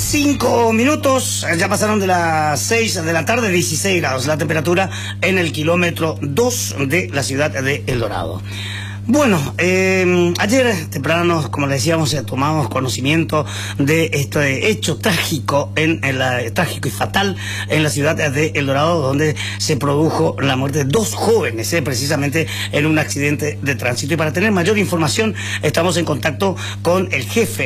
5 minutos, ya pasaron de las 6 de la tarde, 16 grados la temperatura en el kilómetro 2 de la ciudad de El Dorado. Bueno, ayer temprano, como le decíamos, tomamos conocimiento de este hecho trágico, trágico y fatal en la ciudad de El Dorado, donde se produjo la muerte de 2 jóvenes, precisamente en un accidente de tránsito. Y para tener mayor información, estamos en contacto con el jefe